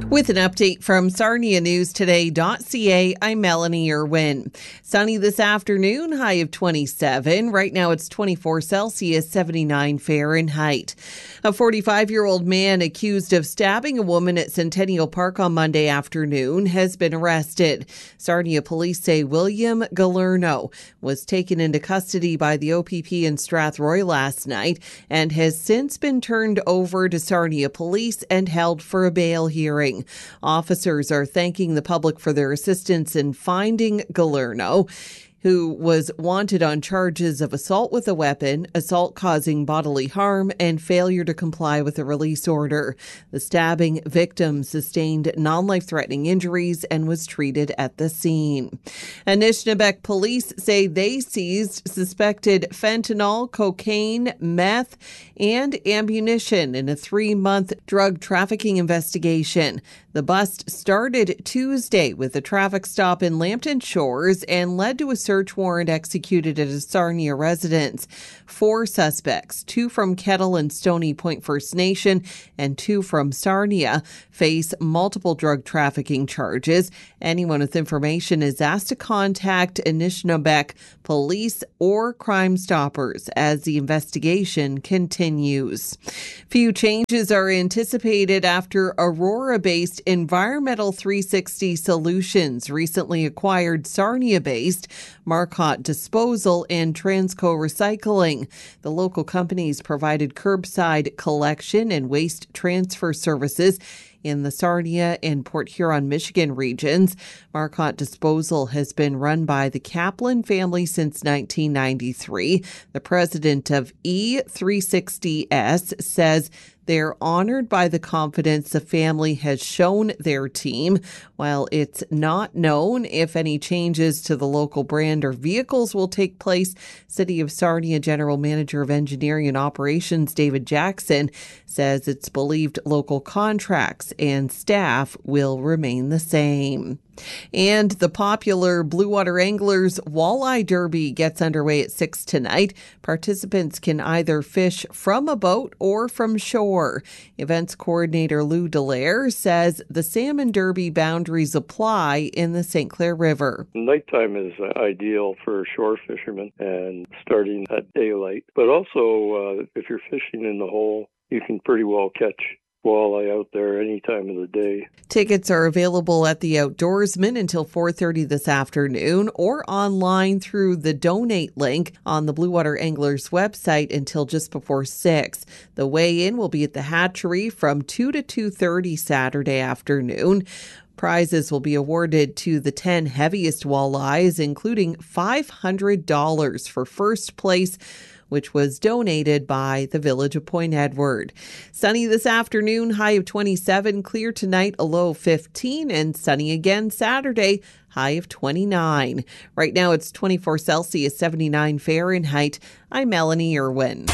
With an update from SarniaNewsToday.ca, I'm Melanie Irwin. Sunny this afternoon, high of 27. Right now it's 24 Celsius, 79 Fahrenheit. A 45-year-old man accused of stabbing a woman at Centennial Park on Monday afternoon has been arrested. Sarnia police say William Galerno was taken into custody by the OPP in Strathroy last night and has since been turned over to Sarnia police and held for a bail hearing. Officers are thanking the public for their assistance in finding Galerno, who was wanted on charges of assault with a weapon, assault causing bodily harm, and failure to comply with a release order. The stabbing victim sustained non-life-threatening injuries and was treated at the scene. Anishinaabe police say they seized suspected fentanyl, cocaine, meth, and ammunition in a 3-month drug trafficking investigation. The bust started Tuesday with a traffic stop in Lambton Shores and led to a search warrant executed at a Sarnia residence. 4 suspects, 2 from Kettle and Stony Point First Nation and 2 from Sarnia, face multiple drug trafficking charges. Anyone with information is asked to contact Anishinaabe police or Crime Stoppers as the investigation continues. Few changes are anticipated after Aurora-based Environmental 360 Solutions recently acquired Sarnia-based Marcotte Disposal and Transco Recycling. The local companies provided curbside collection and waste transfer services in the Sarnia and Port Huron, Michigan regions. Marcotte Disposal has been run by the Kaplan family since 1993. The president of E360S says they're honored by the confidence the family has shown their team. While it's not known if any changes to the local brand or vehicles will take place, City of Sarnia General Manager of Engineering and Operations David Jackson says it's believed local contracts and staff will remain the same. And the popular Blue Water Anglers Walleye Derby gets underway at 6 tonight. Participants can either fish from a boat or from shore. Events coordinator Lou Dallaire says the Salmon Derby boundaries apply in the St. Clair River. Nighttime is ideal for shore fishermen and starting at daylight. But also, if you're fishing in the hole, you can pretty well catch walleye out there any time of the day. Tickets are available at the Outdoorsman until 4:30 this afternoon or online through the donate link on the Blue Water Anglers website until just before 6. The weigh-in will be at the hatchery from 2 to 2:30 Saturday afternoon. Prizes will be awarded to the 10 heaviest walleyes, including $500 for first place, which was donated by the Village of Point Edward. Sunny this afternoon, high of 27. Clear tonight, a low of 15. And sunny again Saturday, high of 29. Right now it's 24 Celsius, 79 Fahrenheit. I'm Melanie Irwin.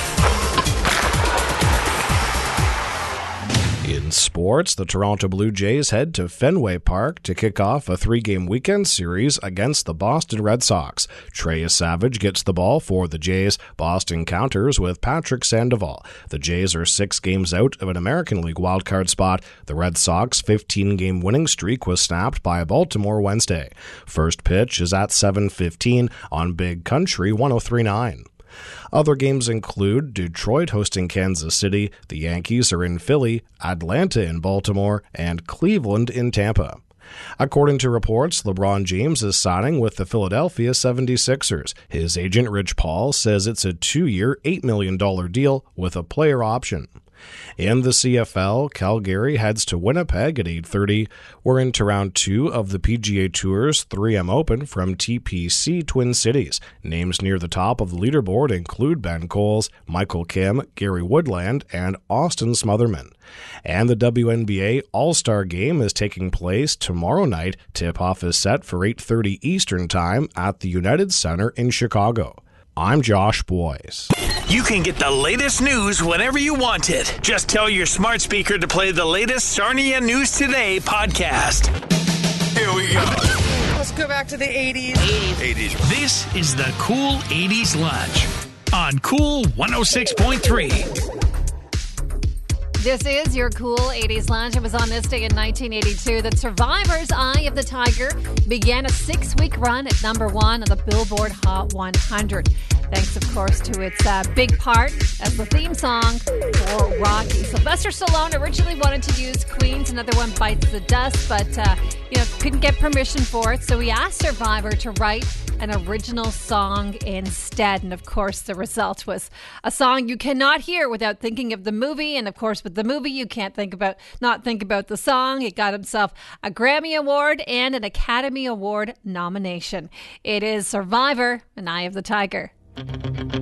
In sports, the Toronto Blue Jays head to Fenway Park to kick off a 3-game weekend series against the Boston Red Sox. Trey Savage gets the ball for the Jays. Boston counters with Patrick Sandoval. The Jays are 6 games out of an American League wildcard spot. The Red Sox 15-game winning streak was snapped by Baltimore Wednesday. First pitch is at 7:15 on Big Country 103.9. Other games include Detroit hosting Kansas City, the Yankees are in Philly, Atlanta in Baltimore, and Cleveland in Tampa. According to reports, LeBron James is signing with the Philadelphia 76ers. His agent Rich Paul says it's a 2-year, $8 million deal with a player option. In the CFL, Calgary heads to Winnipeg at 8:30. We're into round 2 of the PGA Tour's 3M Open from TPC Twin Cities. Names near the top of the leaderboard include Ben Coles, Michael Kim, Gary Woodland, and Austin Smotherman. And the WNBA All-Star Game is taking place tomorrow night. Tip-off is set for 8:30 Eastern Time at the United Center in Chicago. I'm Josh Boyce. You can get the latest news whenever you want it. Just tell your smart speaker to play the latest Sarnia News Today podcast. Here we go. Let's go back to the 80s. 80s. This is the Cool 80s Lunch on Cool 106.3. This is your cool 80s lounge. It was on this day in 1982 that Survivor's Eye of the Tiger began a 6-week run at number 1 on the Billboard Hot 100. Thanks, of course, to its big part as the theme song for Rocky. Sylvester Stallone originally wanted to use Queen's Another One Bites the Dust, but couldn't get permission for it, so he asked Survivor to write an original song instead. And of course, the result was a song you cannot hear without thinking of the movie. And of course, with the movie, you can't not think about the song. It got himself a Grammy Award and an Academy Award nomination. It is Survivor, An Eye of the Tiger.